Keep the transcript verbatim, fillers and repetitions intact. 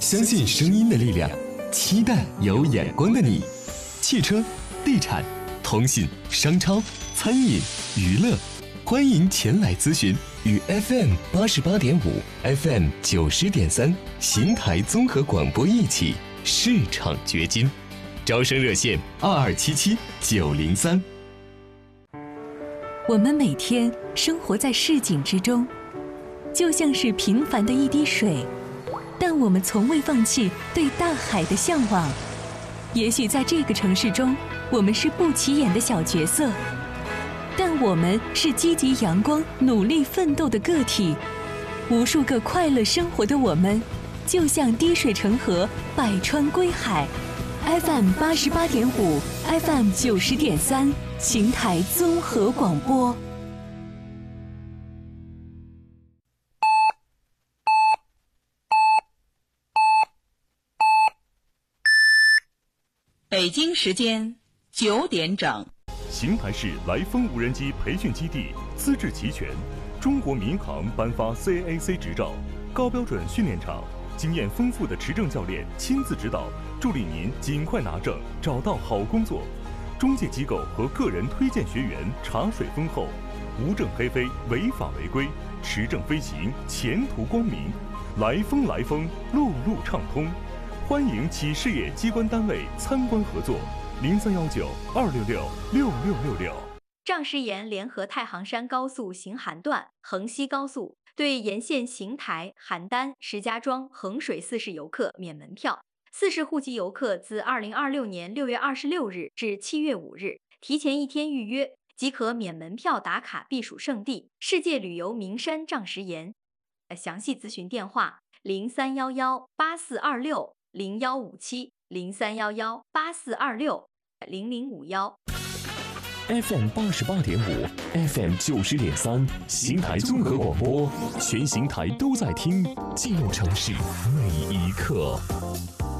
相信声音的力量，期待有眼光的你。汽车、地产、通信、商超、餐饮、娱乐，欢迎前来咨询。与 F M 八十八点五、F M 九十点三邢台综合广播一起市场掘金。招生热线二二七七九零三。 我们每天生活在市井之中，就像是平凡的一滴水，但我们从未放弃对大海的向往。也许在这个城市中，我们是不起眼的小角色，但我们是积极阳光、努力奋斗的个体。无数个快乐生活的我们，就像滴水成河，百川归海。F M 八十八点五 ，F M 九十点三，邢台综合广播。 北京时间九点整。 邢台市来风无人机培训基地资质齐全，中国民航颁发 C A A C 执照，高标准训练场，经验丰富的持证教练亲自指导，助力您尽快拿证，找到好工作。中介机构和个人推荐学员茶水丰厚，无证黑飞，违法违规，持证飞行，前途光明。来风来风，路路畅通。欢迎企事业机关单位参观合作。零三幺九二六六六六六六。 仗石岩联合太行山高速行邯段、衡西高速对沿线邢台、邯郸、石家庄、衡水四市游客免门票。四市户籍游客自二零二六年六月二十六日至七月五日，提前一天预约即可免门票打卡避暑胜地世界旅游名山仗石岩。详细咨询电话：零三幺幺八四二六零幺五七零三幺幺八四二六零零五幺。 F M 八十八点五 ，F M 九十点三，邢台综合广播，全邢台都在听，记录城市每一刻。